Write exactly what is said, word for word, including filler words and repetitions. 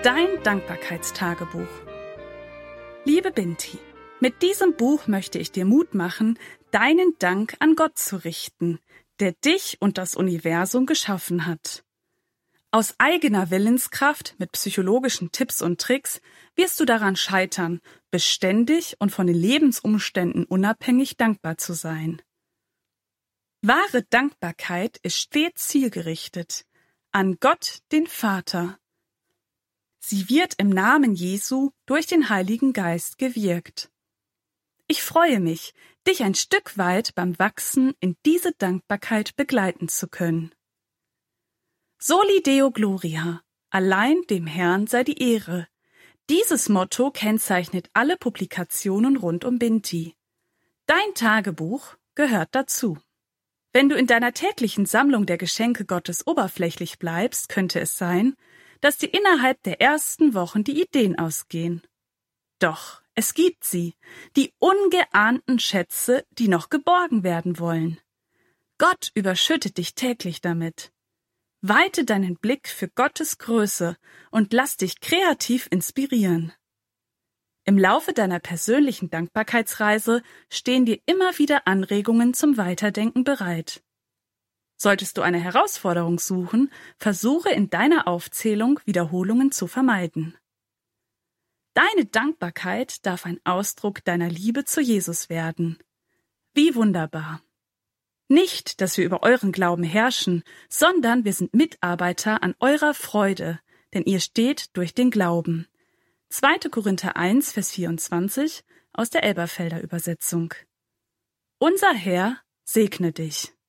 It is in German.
Dein Dankbarkeitstagebuch. Liebe Binti, mit diesem Buch möchte ich dir Mut machen, deinen Dank an Gott zu richten, der dich und das Universum geschaffen hat. Aus eigener Willenskraft mit psychologischen Tipps und Tricks wirst du daran scheitern, beständig und von den Lebensumständen unabhängig dankbar zu sein. Wahre Dankbarkeit ist stets zielgerichtet an Gott, den Vater. Sie wird im Namen Jesu durch den Heiligen Geist gewirkt. Ich freue mich, dich ein Stück weit beim Wachsen in diese Dankbarkeit begleiten zu können. Soli Deo Gloria, allein dem Herrn sei die Ehre. Dieses Motto kennzeichnet alle Publikationen rund um Binti. Dein Tagebuch gehört dazu. Wenn du in deiner täglichen Sammlung der Geschenke Gottes oberflächlich bleibst, könnte es sein, dass dir innerhalb der ersten Wochen die Ideen ausgehen. Doch es gibt sie, die ungeahnten Schätze, die noch geborgen werden wollen. Gott überschüttet dich täglich damit. Weite deinen Blick für Gottes Größe und lass dich kreativ inspirieren. Im Laufe deiner persönlichen Dankbarkeitsreise stehen dir immer wieder Anregungen zum Weiterdenken bereit. Solltest du eine Herausforderung suchen, versuche in deiner Aufzählung Wiederholungen zu vermeiden. Deine Dankbarkeit darf ein Ausdruck deiner Liebe zu Jesus werden. Wie wunderbar! Nicht, dass wir über euren Glauben herrschen, sondern wir sind Mitarbeiter an eurer Freude, denn ihr steht durch den Glauben. zweiter Korinther eins, Vers vierundzwanzig aus der Elberfelder Übersetzung. Unser Herr segne dich.